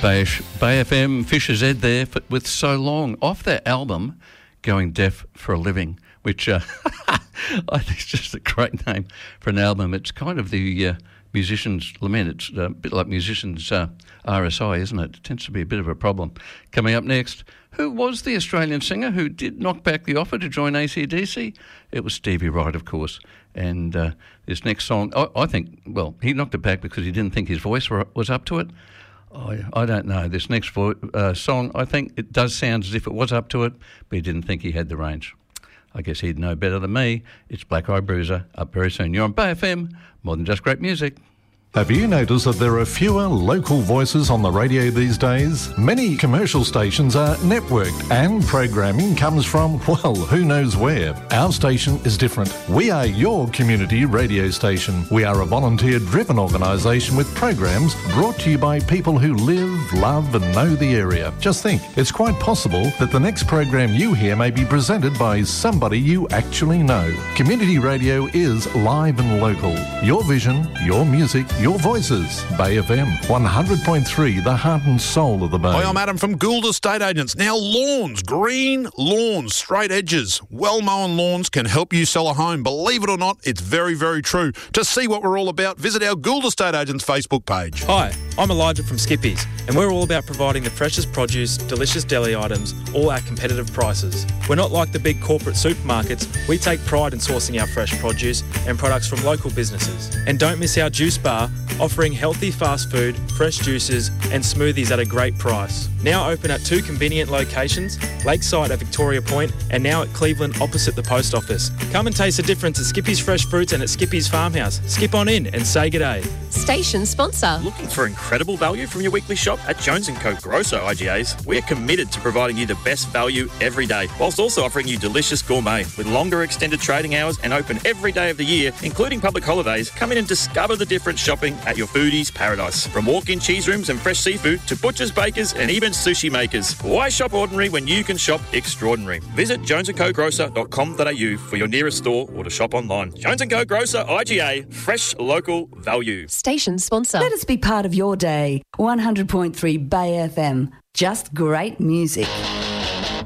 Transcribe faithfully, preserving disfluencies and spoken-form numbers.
Bay, Bay F M, Fisher's Ed there for, with So Long, off their album, Going Deaf for a Living, which uh, I think is just a great name for an album. It's kind of the uh, musician's lament. It's a bit like musicians' uh, R S I, isn't it? It tends to be a bit of a problem. Coming up next, who was the Australian singer who did knock back the offer to join A C D C? It was Stevie Wright, of course. And uh, this next song, I, I think, well, he knocked it back because he didn't think his voice were, was up to it. I, I don't know. This next vo- uh, song, I think it does sound as if it was up to it, but he didn't think he had the range. I guess he'd know better than me. It's Black Eye Bruiser, up very soon. You're on Bay F M, more than just great music. Have you noticed that there are fewer local voices on the radio these days? Many commercial stations are networked and programming comes from, well, who knows where. Our station is different. We are your community radio station. We are a volunteer-driven organisation with programs brought to you by people who live, love and know the area. Just think, it's quite possible that the next program you hear may be presented by somebody you actually know. Community radio is live and local. Your vision, your music, your voices. Bay F M, one hundred point three, the heart and soul of the Bay. Hi, I'm Adam from Gould Estate Agents. Now lawns, green lawns, straight edges, well-mown lawns can help you sell a home. Believe it or not, it's very, very true. To see what we're all about, visit our Gould Estate Agents Facebook page. Hi, I'm Elijah from Skippies, and we're all about providing the freshest produce, delicious deli items, all at competitive prices. We're not like the big corporate supermarkets. We take pride in sourcing our fresh produce and products from local businesses. And don't miss our juice bar, offering healthy fast food, fresh juices and smoothies at a great price. Now open at two convenient locations, Lakeside at Victoria Point and now at Cleveland opposite the post office. Come and taste the difference at Skippy's Fresh Fruits and at Skippy's Farmhouse. Skip on in and say g'day. Station sponsor. Looking for incredible value from your weekly shop? At Jones and Co Grosso I G As, we're committed to providing you the best value every day, whilst also offering you delicious gourmet. With longer extended trading hours and open every day of the year, including public holidays, come in and discover the difference shopping at your foodie's paradise. From walk-in cheese rooms and fresh seafood to butchers, bakers and even sushi makers. Why shop ordinary when you can shop extraordinary? Visit jones and co grocer dot com dot a u for your nearest store or to shop online. Jones and Co Grocer I G A, fresh local value. Station sponsor. Let us be part of your day. one hundred point three Bay F M. Just great music.